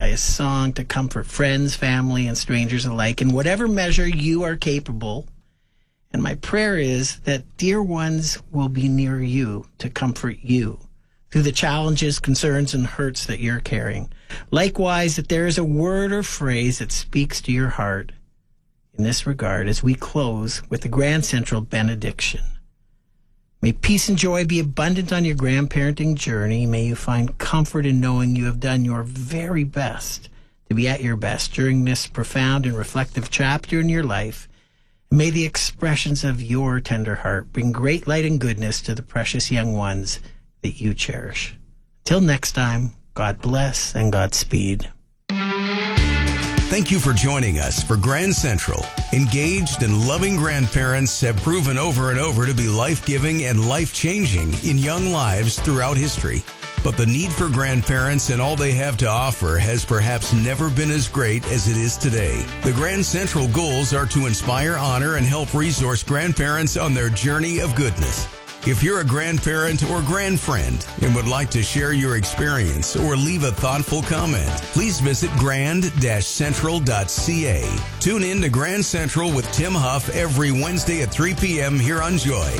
a song to comfort friends, family, and strangers alike in whatever measure you are capable. And my prayer is that dear ones will be near you to comfort you through the challenges, concerns, and hurts that you're carrying. Likewise, that there is a word or phrase that speaks to your heart in this regard as we close with the Grand Central benediction. May peace and joy be abundant on your grandparenting journey. May you find comfort in knowing you have done your very best to be at your best during this profound and reflective chapter in your life. May the expressions of your tender heart bring great light and goodness to the precious young ones that you cherish. Till next time, God bless and Godspeed. Thank you for joining us for Grand Central. Engaged and loving grandparents have proven over and over to be life-giving and life-changing in young lives throughout history. But the need for grandparents and all they have to offer has perhaps never been as great as it is today. The Grand Central goals are to inspire, honor, and help resource grandparents on their journey of goodness. If you're a grandparent or grandfriend and would like to share your experience or leave a thoughtful comment, please visit grand-central.ca. Tune in to Grand Central with Tim Huff every Wednesday at 3 p.m. here on Joy.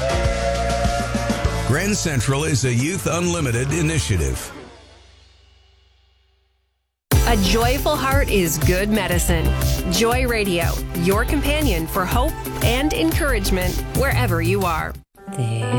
Grand Central is a Youth Unlimited initiative. A joyful heart is good medicine. Joy Radio, your companion for hope and encouragement wherever you are.